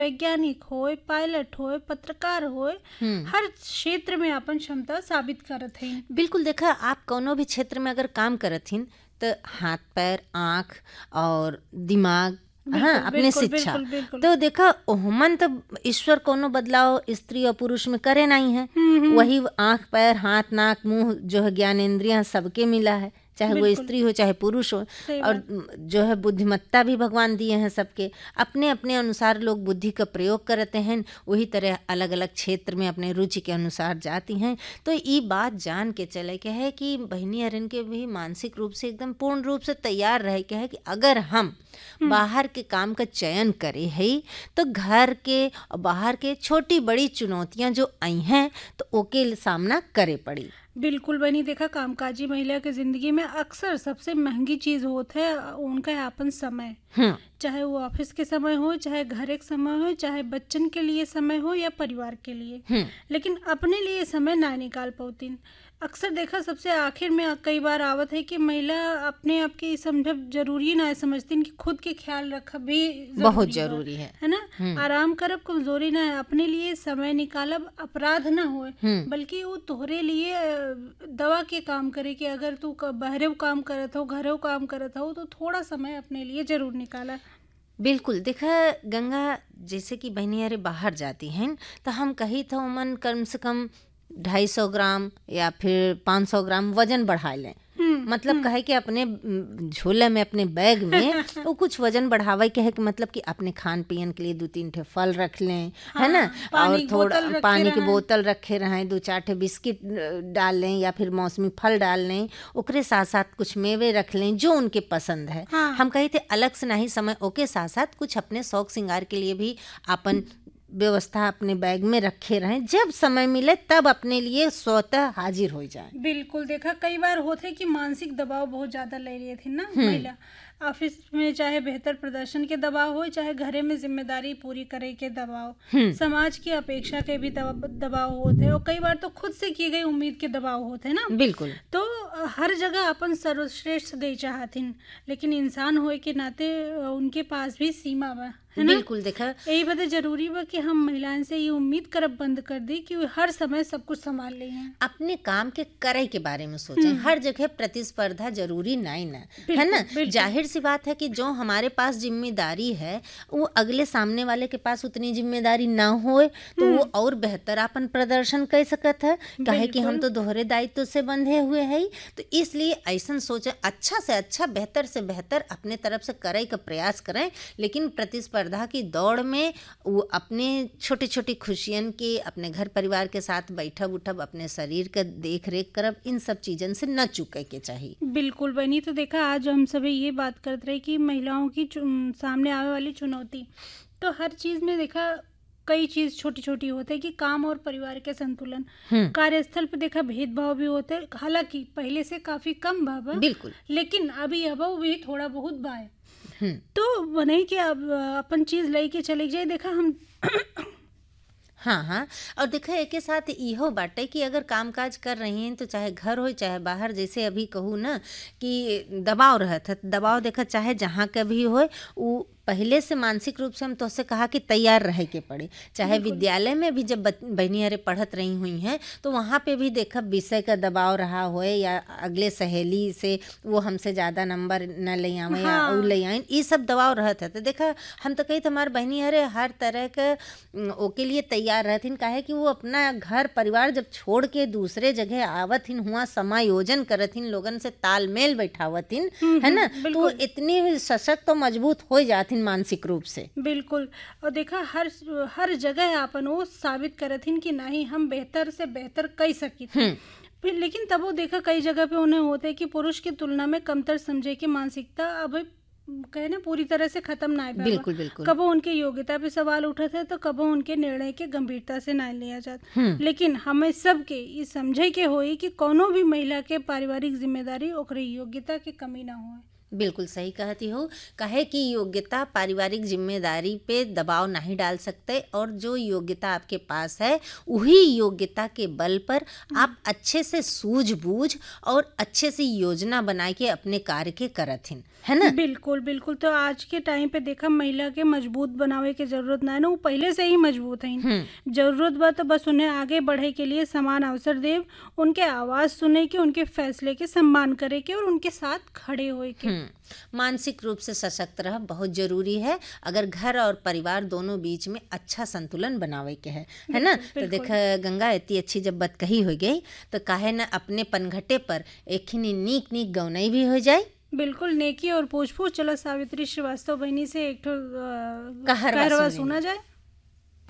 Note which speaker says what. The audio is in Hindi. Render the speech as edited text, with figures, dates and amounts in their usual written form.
Speaker 1: वैज्ञानिक होए, पायलट होए, पत्रकार होए,
Speaker 2: हम्म
Speaker 1: हर क्षेत्र में अपन क्षमता साबित करत हई।
Speaker 2: बिल्कुल। देखा, आप कोनो भी क्षेत्र में अगर काम करत हिन तो हाथ पैर आँख और दिमाग, हाँ,
Speaker 1: बिल्कुल
Speaker 2: अपने
Speaker 1: बिल्कुल
Speaker 2: शिक्षा,
Speaker 1: बिल्कुल बिल्कुल।
Speaker 2: तो देखा ओहमन तो ईश्वर कोनो बदलाव स्त्री और पुरुष में करे नहीं है।
Speaker 1: हम्म।
Speaker 2: वही आँख पैर हाथ नाक मुंह जो है ज्ञानेंद्रियां सबके मिला है, चाहे वो
Speaker 1: बिल्कुल
Speaker 2: स्त्री हो चाहे पुरुष हो।
Speaker 1: सही
Speaker 2: और
Speaker 1: बात।
Speaker 2: जो है बुद्धिमत्ता भी भगवान दिए हैं सबके, अपने अपने अनुसार लोग बुद्धि का प्रयोग करते हैं। वही तरह अलग अलग क्षेत्र में अपने रुचि के अनुसार जाती हैं। तो ये बात जान के चले के है कि बहनी अरन के भी मानसिक रूप से एकदम पूर्ण रूप से तैयार रहे के है कि अगर हम बाहर के काम का चयन करे है तो घर के और बाहर के छोटी बड़ी चुनौतियां जो आई हैं तो ओके सामना करे पड़ी।
Speaker 1: बिल्कुल बनी। देखा, कामकाजी महिला के जिंदगी में अक्सर सबसे महंगी चीज होता है उनका यापन समय। चाहे वो ऑफिस के समय हो, चाहे घर एक समय हो, चाहे बच्चन के लिए समय हो या परिवार के लिए, लेकिन अपने लिए समय ना निकाल पाती। अक्सर देखा सबसे आखिर में कई बार आवत है कि महिला अपने आप के समझब जरूरी ना समझती कि खुद के ख्याल रखब भी
Speaker 2: बहुत जरूरी
Speaker 1: है ना। आराम करब कमजोरी ना है, अपने लिए समय निकालब अपराध ना होए, बल्कि वो तोहरे लिए दवा के काम करे कि अगर तू बहरे काम करत हो घरे काम करत हो तो थोड़ा समय अपने लिए जरूर निकाला।
Speaker 2: बिल्कुल। देखा गंगा, जैसे कि बहनी अरे बाहर जाती हैं तो हम कही तो उमन कम से कम 250 ग्राम या फिर 500 ग्राम वजन बढ़ा लें। मतलब कहे कि अपने झोले में अपने बैग में वो कुछ वजन बढ़ावे के है कि मतलब कि अपने खान पियन के लिए 2-3 ठे फल रख लें, है ना, और थोड़ा पानी की बोतल रखे रहें, 2-4 ठे बिस्किट डाल लें या फिर मौसमी फल डाल लें, ओकरे साथ साथ कुछ मेवे रख लें जो उनके पसंद है। हम कही थे अलग से नहीं समय, ओके साथ साथ कुछ अपने शौक श्रृंगार के लिए भी अपन व्यवस्था अपने बैग में रखे रहें, जब समय मिले तब अपने लिए स्वतः हाजिर हो जाए।
Speaker 1: बिल्कुल। देखा कई बार होते कि मानसिक दबाव बहुत ज्यादा ले रही थी ना महिला, ऑफिस में चाहे बेहतर प्रदर्शन के दबाव हो, चाहे घरे में जिम्मेदारी पूरी करे के दबाव, समाज की अपेक्षा के भी दबाव होते हैं, और कई बार तो खुद से की गई उम्मीद के दबाव होते हैं ना।
Speaker 2: बिल्कुल।
Speaker 1: तो हर जगह अपन सर्वश्रेष्ठ दे चाहथिन, लेकिन इंसान होए के नाते उनके पास भी सीमा बा, है ना।
Speaker 2: बिल्कुल। देखा
Speaker 1: यही बदे जरूरी बा कि हम महिलाएं से ये उम्मीद करब बंद कर दी कि वो हर समय सब कुछ संभाल ली हैं।
Speaker 2: अपने काम के करे के बारे में सोचें। हर जगह प्रतिस्पर्धा जरूरी नहीं ना, है ना। जाहिर सी बात है कि जो हमारे पास जिम्मेदारी है वो अगले सामने वाले के पास उतनी जिम्मेदारी ना होए तो वो और बेहतर अपन प्रदर्शन कर सकत है, कहे कि हम तो दोहरे दायित्व से बंधे हुए हैं। तो इसलिए ऐसा सोचें, अच्छा से अच्छा बेहतर से बेहतर अपने तरफ से करे का प्रयास करें, लेकिन प्रतिस्पर्धा की दौड़ में वो अपने छोटी छोटी खुशियन के, अपने घर परिवार के साथ बैठब उठब, अपने शरीर का देख रेख करब, इन सब चीजन से न चूके के चाहिए।
Speaker 1: बिल्कुल बनी। तो देखा आज हम सभी ये बात करते रहे कि महिलाओं की सामने आने वाली चुनौती, तो हर चीज में देखा कई चीज छोटी छोटी होते हैं कि काम और परिवार के संतुलन, कार्यस्थल पे देखा भेदभाव भी होते हैं, हालांकि पहले से काफी कम भाव,
Speaker 2: बिल्कुल,
Speaker 1: लेकिन अभी अभाव भी थोड़ा बहुत बाय। तो बने कि अब अपन चीज लेके चले जाए। देखा हम
Speaker 2: हाँ, और देखा एक साथ इहो बाटे कि अगर कामकाज कर रही हैं तो चाहे घर हो चाहे बाहर, जैसे अभी कहूँ ना कि दबाव रहता है, दबाव देखा चाहे जहाँ का भी हो, वो पहले से मानसिक रूप से हम तो से कहा कि तैयार रहे के पड़े। चाहे विद्यालय में भी जब बहनी अरे पढ़त रही हुई हैं तो वहाँ पे भी देखा विषय का दबाव रहा होए या अगले सहेली से वो हमसे ज़्यादा नंबर न ले आवे या वो ले आए, ये सब दबाव रहता है। तो देखा हम तो कही हमारे बहनी अरे हर तरह के ओके लिए तैयार रहथिन, काहे कि वो अपना घर परिवार जब छोड़ के दूसरे जगह आवथिन, हुआ समायोजन करथिन, लोगन से तालमेल बैठावथिन, है ना, तो इतनी सशक्त और मजबूत हो जाथिन मानसिक रूप से।
Speaker 1: बिल्कुल। और देखा हर जगह अपन वो साबित करथिन कि नहीं हम बेहतर से बेहतर कर सकी फिर, लेकिन तब वो देखा कई जगह पे उन्हें होता है कि पुरुष की तुलना में कमतर समझे की मानसिकता अब कहे ना पूरी तरह से खत्म ना है।
Speaker 2: बिल्कुल बिल्कुल।
Speaker 1: कबो उनके योग्यता पे सवाल उठत है तो कबो उनके निर्णय के गंभीरता से ना लिया जाता, लेकिन हमें सबके ये समझे के होई कि कोनो भी महिला के पारिवारिक जिम्मेदारी ओकरे योग्यता के कमी ना हो।
Speaker 2: बिल्कुल सही कहती हो। काहे कि योग्यता पारिवारिक जिम्मेदारी पे दबाव नहीं डाल सकते, और जो योग्यता आपके पास है वही योग्यता के बल पर आप अच्छे से सूझबूझ और अच्छे से योजना बना के अपने कार्य के करत हिन, है ना।
Speaker 1: बिल्कुल बिल्कुल। तो आज के टाइम पे देखा महिला के मजबूत बनावे के जरूरत ना है ना, वो पहले से ही मजबूत है। जरूरत बा तो बस उन्हें आगे बढ़े के लिए समान अवसर देव, उनके आवाज सुने के, उनके फैसले के सम्मान करे के और उनके साथ खड़े होए के।
Speaker 2: मानसिक रूप से सशक्त रह बहुत जरूरी है, अगर घर और परिवार दोनों बीच में अच्छा संतुलन बनावे के है ना। तो देख गंगा, इतनी अच्छी जब बात कही हो गई तो काहे न अपने पनघटे पर एक नीक नीक गौनई भी हो जाए।
Speaker 1: बिल्कुल, नेकी और पूछ पूछ चलो सावित्री श्रीवास्तव बहनी से एक ठो
Speaker 2: कहरवा
Speaker 1: कहरवा
Speaker 2: सुने।
Speaker 1: सुना जाए।